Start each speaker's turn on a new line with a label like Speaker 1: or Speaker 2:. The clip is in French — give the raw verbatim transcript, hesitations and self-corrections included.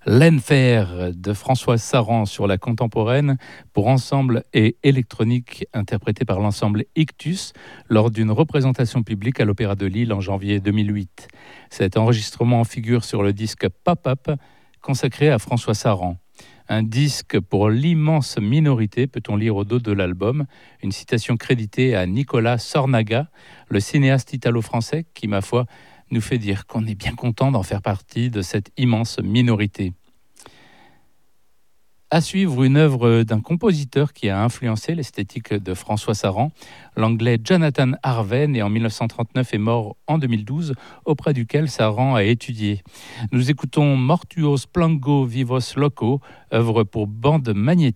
Speaker 1: L'Enfer de François Saran sur la contemporaine pour ensemble et électronique interprété par l'ensemble Ictus lors d'une représentation publique à l'Opéra de Lille en janvier deux mille huit. Cet enregistrement figure sur le disque Pop-Up consacré à François Saran. Un disque pour l'immense minorité, peut-on lire au dos de l'album, une citation créditée à Nicolas Sornaga, le cinéaste italo-français qui, ma foi, nous fait dire qu'on est bien content d'en faire partie de cette immense minorité. À suivre, une œuvre d'un compositeur qui a influencé l'esthétique de François Saran, l'anglais Jonathan Harvey, né en dix-neuf cent trente-neuf et mort en deux mille douze, auprès duquel Saran a étudié. Nous écoutons Mortuos Plango Vivos Loco, œuvre pour bande magnétique